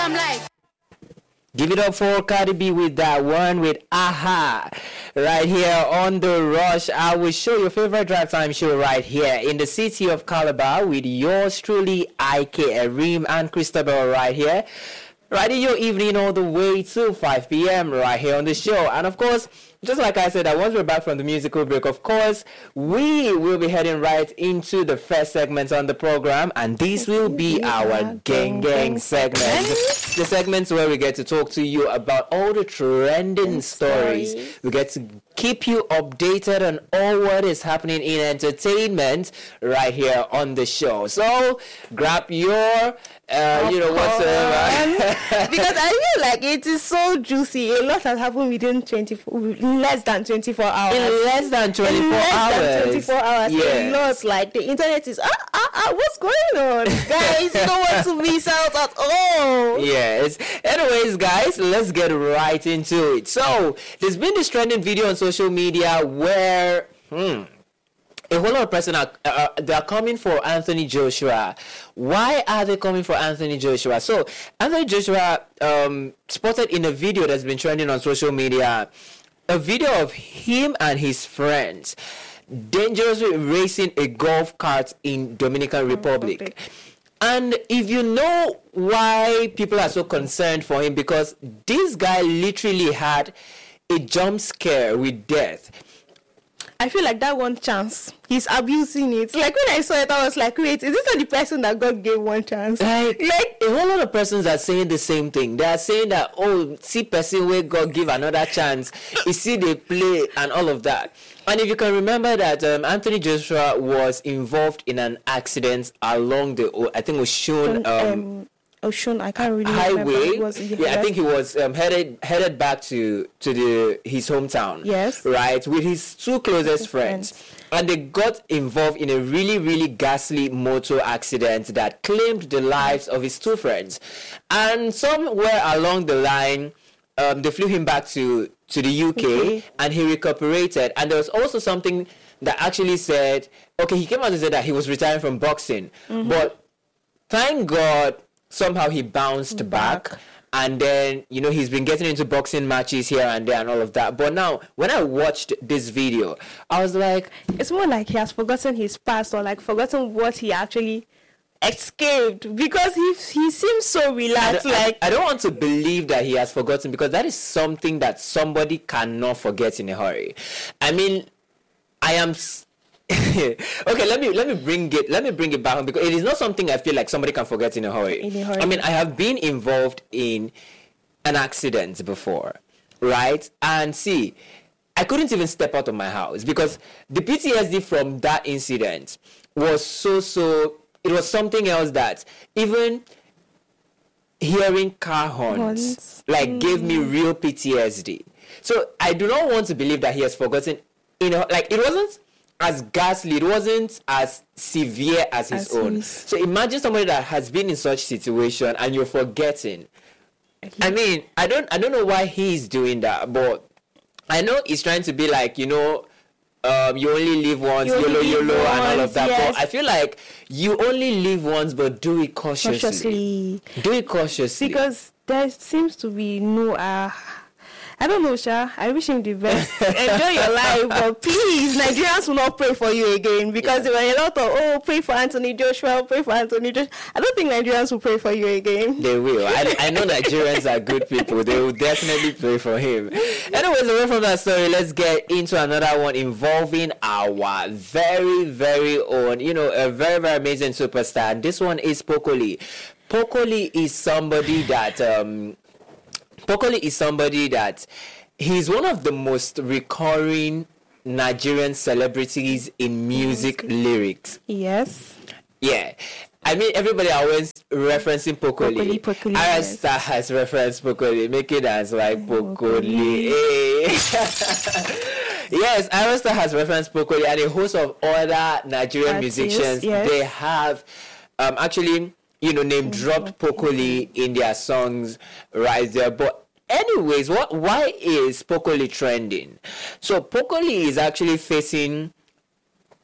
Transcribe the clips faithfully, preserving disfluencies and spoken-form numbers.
I'm like. Give it up for Cardi B with that one with Aha. Right here on The Rush, I will show your favorite drive time show right here in the city of Calabar with yours truly, I K Arim and Christabel right here. Right in your evening all the way to five p.m. right here on the show. And of course, just like I said, that once we're back from the musical break, of course, we will be heading right into the first segment on the program. And this will be our Gang Gang segment. The segments where we get to talk to you about all the trending stories. We get to keep you updated on all what is happening in entertainment right here on the show. So grab your... Uh, you know whatsoever. Because I feel like it is so juicy. A lot has happened within twenty-four, less than twenty-four hours. In less than twenty-four in less hours. Than twenty-four hours. Yes. A lot. Like the internet is ah ah ah. What's going on, guys? You don't want to miss out at all. Yes. Anyways, guys, let's get right into it. So there's been this trending video on social media where hmm. a whole lot of person are uh, they are coming for Anthony Joshua. Why are they coming for Anthony Joshua? So Anthony Joshua um, spotted in a video that's been trending on social media, a video of him and his friends dangerously racing a golf cart in Dominican Republic. Republic. And if you know why people are so concerned for him, because this guy literally had a jump scare with death. I feel like that one chance, he's abusing it. Like when I saw it, I was like, wait, is this not the person that God gave one chance? Like, like a whole lot of persons are saying the same thing. They are saying that, oh, see person where God give another chance. You see they play and all of that. And if you can remember that um, Anthony Joshua was involved in an accident along the, I think it was shown... Um, um, Ocean, I can't really highway. Was, yeah, yes. I think he was um, headed headed back to to the his hometown. Yes, right, with his two closest friends. friends, and they got involved in a really really ghastly motor accident that claimed the lives of his two friends. And somewhere along the line, um, they flew him back to to the U K, okay. and he recuperated. And there was also something that actually said, okay, he came out and said that he was retiring from boxing, mm-hmm. but thank God. Somehow he bounced back. back, and then, you know, he's been getting into boxing matches here and there and all of that. But now, when I watched this video, I was like... It's more like he has forgotten his past or, like, forgotten what he actually escaped. Because he he seems so relaxed. I like I, I don't want to believe that he has forgotten, because that is something that somebody cannot forget in a hurry. I mean, I am... okay, let me let me bring it let me bring it back, because it is not something I feel like somebody can forget in a hurry. In a hurry. I mean, I have been involved in an accident before, right? And see, I couldn't even step out of my house because the P T S D from that incident was so so. It was something else that even hearing car horns, horns. like mm. gave me real P T S D. So I do not want to believe that he has forgotten. You know, like it wasn't as ghastly, it wasn't as severe as his as own. His. So imagine somebody that has been in such situation and you're forgetting. I mean, I don't I don't know why he's doing that, but I know he's trying to be like, you know, um, you only live once, you YOLO, YOLO, once, and all of that. Yes. But I feel like you only live once, but do it cautiously. cautiously. Do it cautiously. Because there seems to be no... Uh, I don't know, Sha. I wish him the best. Enjoy your life, but please, Nigerians will not pray for you again, because yeah. there were a lot of, oh, pray for Anthony Joshua, pray for Anthony Joshua. I don't think Nigerians will pray for you again. They will. I, I know Nigerians are good people. They will definitely pray for him. Anyways, away from that story, let's get into another one involving our very, very own, you know, a very, very amazing superstar. And this one is Pokoli. Pokoli is somebody that... Um, Pokoli is somebody that he's one of the most recurring Nigerian celebrities in music, music. lyrics. Yes. Yeah. I mean, everybody always referencing Pokoli. Pokoli, Pokoli. Arasta yes. has referenced Pokoli. Make it as like Pokoli. Yes, Arasta has referenced Pokoli, and a host of other Nigerian Artists, musicians. Yes. They have um, actually... you know, name dropped Pokoli in their songs right there. But anyways, what why is Pokoli trending? So Pokoli is actually facing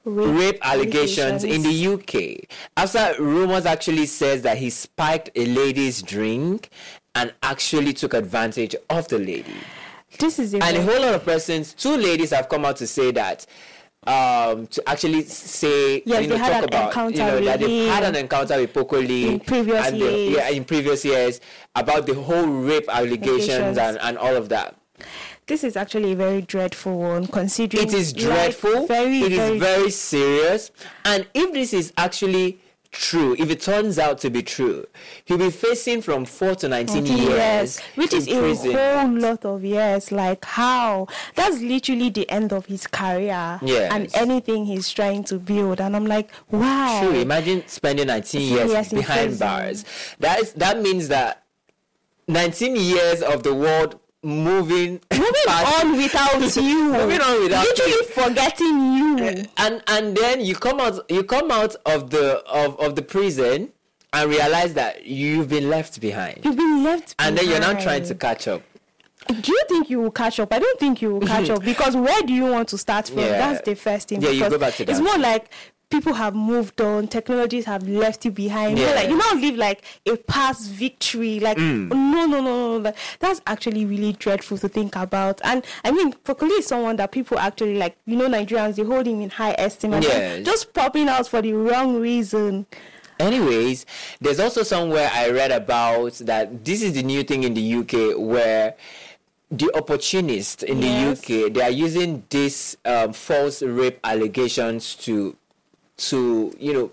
rape, rape allegations, in the U K after rumors actually says that he spiked a lady's drink and actually took advantage of the lady. This is a and a very- whole lot of persons, two ladies have come out to say that, um, to actually say, Yes, you know, they had talk an about, encounter you know, with that they've him had an encounter with Pokoli in previous and the- years. yeah, in previous years about the whole rape allegations Allegations. and, and all of that. This is actually a very dreadful one, considering It is like, dreadful. very, It is very, very serious. And if this is actually true, if it turns out to be true, he'll be facing from four to nineteen years, years, which is in a prison. whole lot of years. Like how? That's literally the end of his career Yes. and anything he's trying to build. And I'm like, wow. True. Imagine spending nineteen years Years in behind prison. bars. That is that means that nineteen years of the world moving Moving past- on without you. Moving on without literally you. forgetting you. and and then you come out you come out of the of, of the prison and realize that you've been left behind. You've been left And then you're now trying behind. to catch up. Do you think you will catch up? I don't think you will catch up because where do you want to start from? Yeah. That's the first thing. Yeah, you because go back to It's that. more like people have moved on, technologies have left you behind. Yeah. More like you now live like a past victory. Like Mm. no, no, no, no. Like, that's actually really dreadful to think about. And I mean, Pokoli is someone that people actually like. You know, Nigerians, they hold him in high estimate. And Yes. just popping out for the wrong reason. Anyways, there's also somewhere I read about that this is the new thing in the U K where the opportunists in Yes. the U K, they are using these um, false rape allegations to, to you know,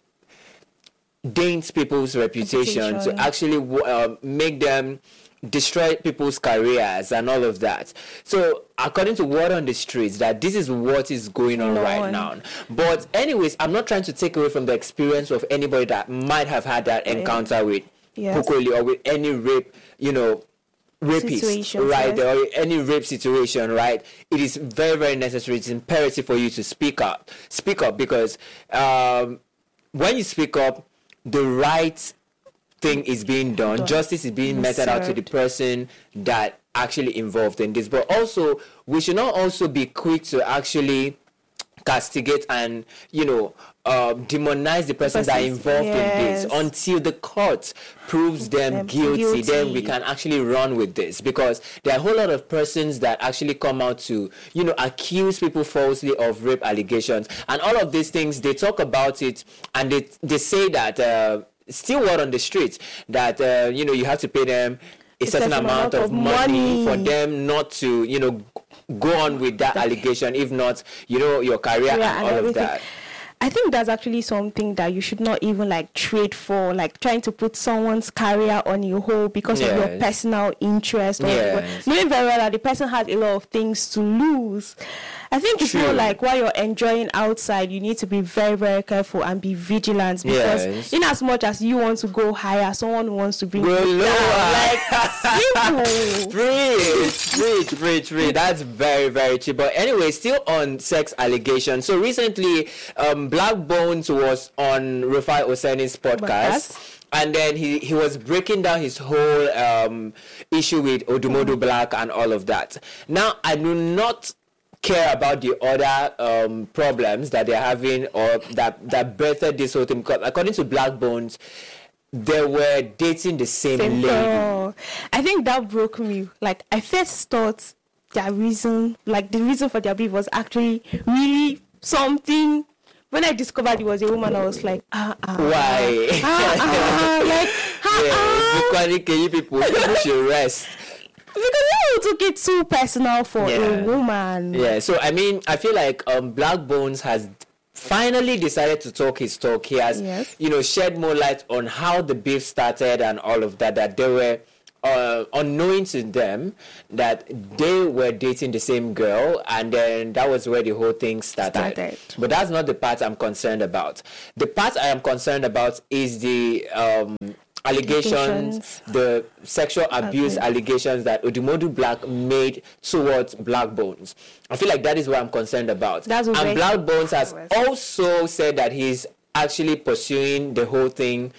dent people's reputation, Reputation. to actually uh, make them destroy people's careers and all of that. So according to word on the streets, that this is what is going on No right one- now. But anyways, I'm not trying to take away from the experience of anybody that might have had that encounter with Yes. Pokoli or with any rape, you know, rapist, Situation, right? yes. Or any rape situation, right? It is very, very necessary. It's imperative for you to speak up. Speak up because um, when you speak up, the right thing is being done. Done. Justice is being meted out to the Served. person that actually involved in this. But also, we should not also be quick to actually castigate and, you know, uh, demonize the persons that are Persons, involved in yes. this until the court proves them Them guilty, then we guilty. can actually run with this, because there are a whole lot of persons that actually come out to, you know, accuse people falsely of rape allegations and all of these things. They talk about it and they, they say that uh, still word on the streets that, uh, you know, you have to pay them a, certain, amount, of money, money. for them not to, you know, go on with that allegation. If not, you know, your career Yeah, and and all of everything. that. I think that's actually something that you should not even like trade for, like trying to put someone's career on your hold because of your Yes. personal interest, or Yes. knowing very well that the person has a lot of things to lose. I think it's more True. like while you're enjoying outside, you need to be very, very careful and be vigilant, because Yes. in as much as you want to go higher, someone wants to bring Go you lower. down. Like simple. Preach, preach, preach, preach. That's very, very cheap. But anyway, still on sex allegations. So recently, um, Black Bones was on Rufai Oseni's podcast. Podcast. And then he, he was breaking down his whole um, issue with Odumodu Black and all of that. Now, I do not care about the other um, problems that they're having or that, that birthed this whole thing. Because according to Black Bones, they were dating the same, Same lady. girl. I think that broke me. Like I first thought their reason, like the reason for their beef was actually really something. When I discovered it was a woman, I was like, ah, ah, Why? ah, ah, like, ah, Yeah, ah. because K people, people should rest. Because you took it too personal for Yeah. a woman. Yeah, so I mean, I feel like um, Black Bones has finally decided to talk his talk. He has, Yes. you know, shed more light on how the beef started and all of that, that they were uh, unknowing to them that they were dating the same girl, and then that was where the whole thing started. Started. But that's not the part I'm concerned about. The part I am concerned about is the um, allegations, Allegations. the sexual abuse Okay. allegations that Odumodu Black made towards Black Bones. I feel like that is what I'm concerned about. That's and very- Black Bones has Yes. also said that he's actually pursuing the whole thing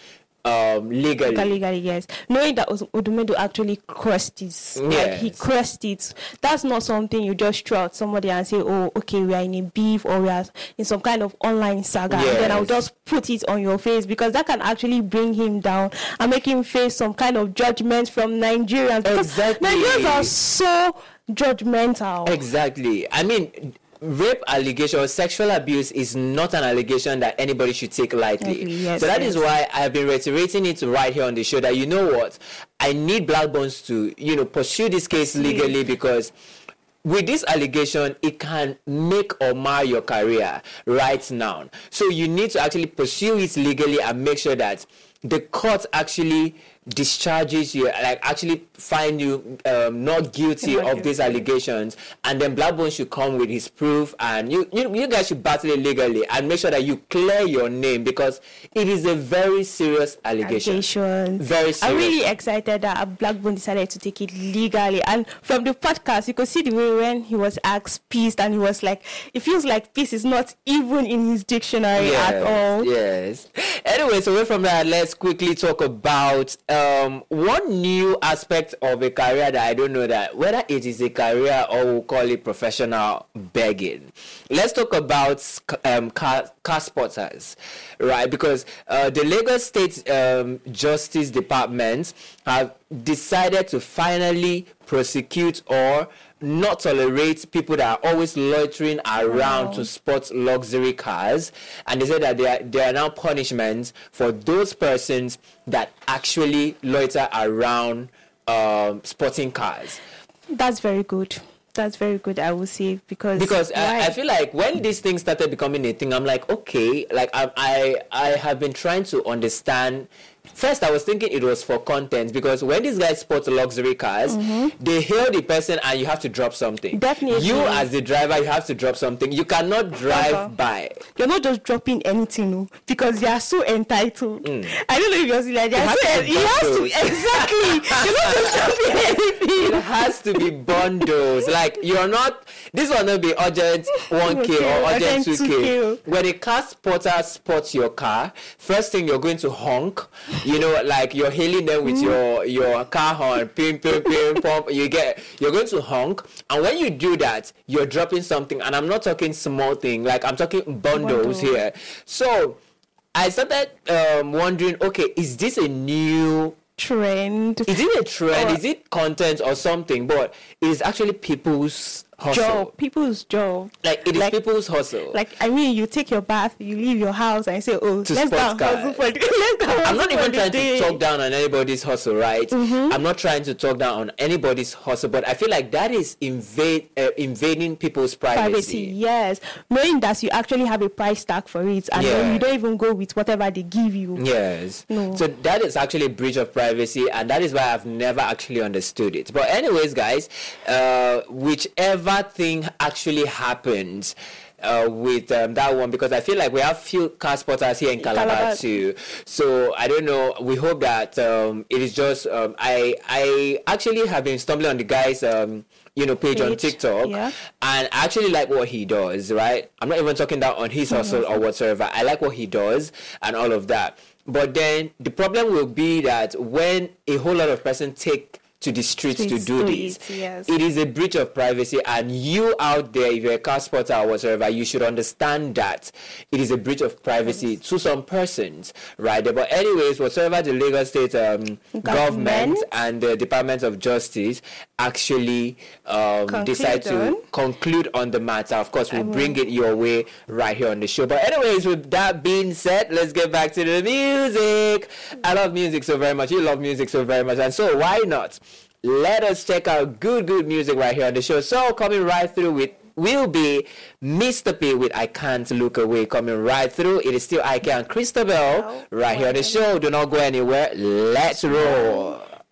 um, legally. Legally, yes. Knowing that Odumedu actually crossed it, Yes. like he crossed it. That's not something you just throw at somebody and say, "Oh, okay, we are in a beef or we are in some kind of online saga," Yes. and then I'll just put it on your face, because that can actually bring him down and make him face some kind of judgment from Nigerians. Because Exactly. Nigerians are so judgmental. Exactly. I mean, rape allegation or sexual abuse is not an allegation that anybody should take lightly. Okay, yes, so that yes. is why I've been reiterating it right here on the show that, you know what, I need Black Bones to, you know, pursue this case legally, because with this allegation, it can make or mar your career right now. So you need to actually pursue it legally and make sure that the court actually discharges you, like actually find you um, not guilty Not of guilty. these allegations, and then Black Bones should come with his proof, and you, you you guys should battle it legally and make sure that you clear your name, because it is a very serious allegation. Allegations. Very serious. I'm really excited that Blackbone decided to take it legally. And from the podcast, you could see the way when he was asked peace, and he was like, it feels like peace is not even in his dictionary Yes, at all. Yes. Anyway, so away from that, let's quickly talk about um, one new aspect of a career that I don't know that whether it is a career or we'll call it professional begging. Let's talk about um, car, car spotters, right? Because uh, the Lagos State um, Justice Department have decided to finally prosecute or not tolerate people that are always loitering around Wow. to spot luxury cars, and they said that there are, there are now punishments for those persons that actually loiter around um, sporting cars. That's very good. That's very good, I would say, because Because I, why? I feel like when these things started becoming a thing, I'm like, okay, like I, I I have been trying to understand. First, I was thinking it was for content, because when these guys spot luxury cars, Mm-hmm. they hail the person and you have to drop something. Definitely. You as the driver, you have to drop something. You cannot drive Uh-huh. by. You're not just dropping anything, no, because you are so entitled. Mm. I don't know if you're seeing like, You have so, to you have to, bundles. exactly. You're not just dropping anything. It has to be bundles. Like, you're not, this will not be urgent one K Okay, or urgent urgent two two K. K. When a car spotter spots your car, first thing you're going to honk, you know, like you're hailing them with your, your car horn, pim, pim, pim, pump, you get, you're going to honk. And when you do that, you're dropping something. And I'm not talking small thing, like I'm talking bundles Bundle. here. So I started um, wondering, okay, is this a new Trend. is it a trend? Or- Is it content or something? But it is actually people's hustle. Job, people's job. Like it is Like- people's hustle. Like, I mean, you take your bath, you leave your house, and you say, oh, To let's go sports and car. hustle for the, let's go and I'm not hustle for even the trying day. to talk down on anybody's hustle, right? Mm-hmm. I'm not trying to talk down on anybody's hustle, but I feel like that is invade uh, invading people's privacy. Privacy, yes. Knowing that you actually have a price tag for it, and Yeah. then you don't even go with whatever they give you. Yes. No. So that is actually a breach of privacy, and that is why I've never actually understood it. But anyways, guys, uh, whichever thing actually happens uh, with um, that one, because I feel like we have few car spotters here in Calabar, Calabar. too. So I don't know. We hope that um, it is just. Um, I I actually have been stumbling on the guy's. Um, you know, page, on Page, TikTok, yeah. and I actually like what he does, right? I'm not even talking down on his hustle or whatsoever. I like what he does and all of that. But then the problem will be that when a whole lot of person take to the streets to Streets do to this, it, yes. it is a breach of privacy, and you out there, if you're a car spotter or whatsoever, you should understand that it is a breach of privacy to some persons, right? But anyways, whatsoever the Lagos State um, government. Government. and the Department of Justice actually um, Conclude decide to on. conclude on the matter, of course, we'll will. bring it your way right here on the show. But anyways, with that being said, let's get back to the music. I love music so very much. You love music so very much. And so why not? Let us check out good, good music right here on the show. So coming right through with will be Mister P with I Can't Look Away, coming right through. It is still Ike and Christabel right here on the show. Do not go anywhere. Let's roll.